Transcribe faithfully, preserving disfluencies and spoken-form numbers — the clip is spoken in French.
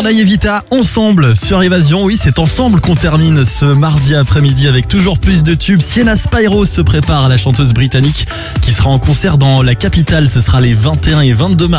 Corneille et Vita, ensemble sur Évasion. Oui, c'est ensemble qu'on termine ce mardi après-midi avec toujours plus de tubes. Sienna Spyro se prépare, la chanteuse britannique qui sera en concert dans la capitale. Ce sera les vingt et un et vingt-deux mars.